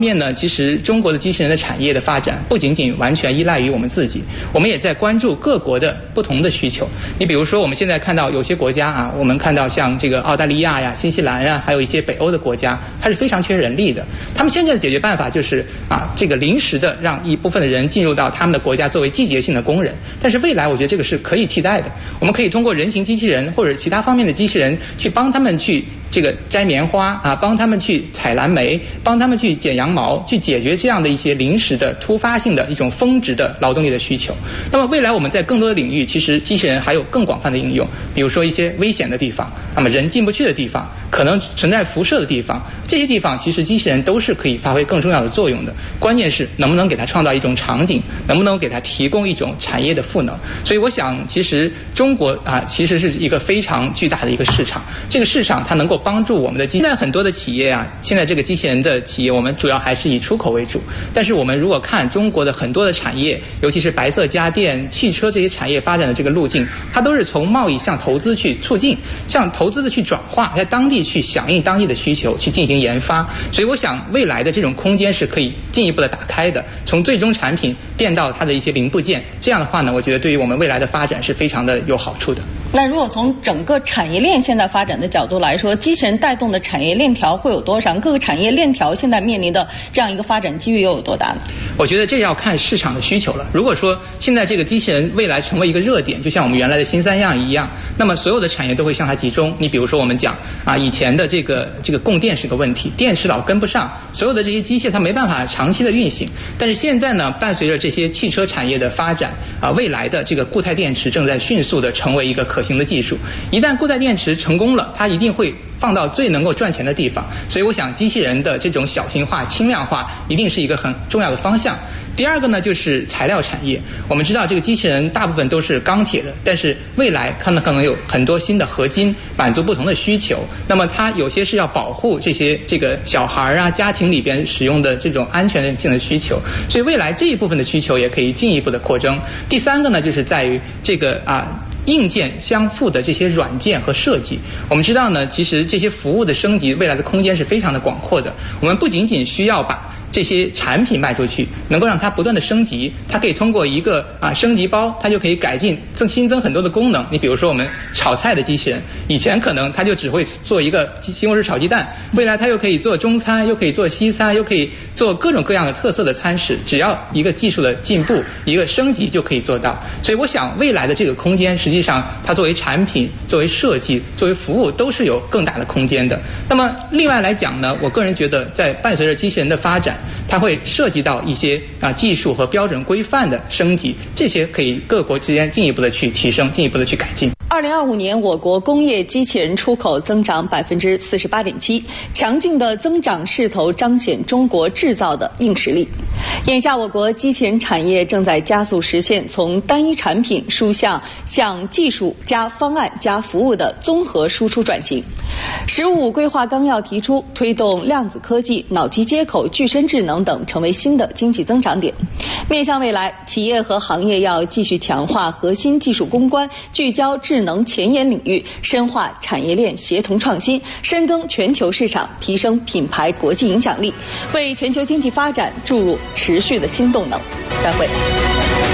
面呢，其实中国的机器人的产业的发展不仅仅完全依赖于我们自己，我们也在关注各国的不同的需求。你比如说，我们现在看到有些国家啊，我们看到像这个澳大利亚呀、新西兰呀，还有一些北欧的国家，它是非常缺人力的。他们现在的解决办法就是这个临时的让一部分的人进入到他们的国家作为季节性的工人。但是未来我觉得这个是可以替代的，我们可以通过人形机器人或者其他方面的机器人去帮他们去这个摘棉花帮他们去采蓝莓，帮他们去剪羊毛，去解决这样的一些临时的突发性的一种峰值的劳动力的需求。那么未来我们在更多的领域，其实机器人还有更广泛的应用，比如说一些危险的地方，那么人进不去的地方，可能存在辐射的地方，这些地方其实机器人都是可以发挥更重要的作用的。关键是能不能给它创造一种场景，能不能给它提供一种产业的赋能。所以我想，其实中国其实是一个非常巨大的一个市场，这个市场它能够帮助我们的现在很多的企业现在这个机器人的企业，我们主要还是以出口为主。但是我们如果看中国的很多的产业，尤其是白色家电、汽车这些产业发展的这个路径，它都是从贸易向投资去促进，向投资的去转化，在当地去响应当地的需求，去进行研发。所以我想未来的这种空间是可以进一步的打开的，从最终产品变到它的一些零部件。这样的话呢，我觉得对于我们未来的发展是非常的有好处的。 那如果从整个产业链现在发展的角度来说，机器人带动的产业链条会有多长？各个产业链条现在面临的这样一个发展机遇又有多大呢？ 我觉得这要看市场的需求了。如果说现在这个机器人未来成为一个热点，就像我们原来的新三样一样，那么所有的产业都会向它集中。你比如说我们讲以前的这个供电是个问题，电池老跟不上，所有的这些机械它没办法长期的运行。但是现在呢，伴随着这些汽车产业的发展未来的这个固态电池正在迅速的成为一个可行的技术。一旦固态电池成功了，它一定会放到最能够赚钱的地方。所以我想机器人的这种小型化、轻量化一定是一个很重要的方向。第二个呢，就是材料产业。我们知道这个机器人大部分都是钢铁的，但是未来可能有很多新的合金，满足不同的需求。那么它有些是要保护这个小孩家庭里边使用的这种安全性的需求，所以未来这一部分的需求也可以进一步的扩增。第三个呢，就是在于这个硬件相互的这些软件和设计。我们知道呢，其实这些服务的升级未来的空间是非常的广阔的。我们不仅仅需要把这些产品卖出去，能够让它不断的升级，它可以通过一个升级包，它就可以改进新增很多的功能。你比如说我们炒菜的机器人，以前可能它就只会做一个西红柿炒鸡蛋，未来它又可以做中餐，又可以做西餐，又可以做各种各样的特色的餐食，只要一个技术的进步，一个升级就可以做到。所以我想未来的这个空间，实际上它作为产品、作为设计、作为服务都是有更大的空间的。那么另外来讲呢，我个人觉得在伴随着机器人的发展，它会涉及到一些技术和标准规范的升级，这些可以各国之间进一步的去提升，进一步的去改进。 2025年，我国工业机器人出口增长48.7%，强劲的增长势头彰显中国制造的硬实力。眼下，我国机器人产业正在加速实现从单一产品输向技术加方案加服务的综合输出转型。“15规划纲要”提出，推动量子科技、脑机接口、具身智能等成为新的经济增长点。面向未来，企业和行业要继续强化核心技术攻关，聚焦智能前沿领域，深化产业链协同创新，深耕全球市场，提升品牌国际影响力，为全球经济发展注入持续的新动能。再会。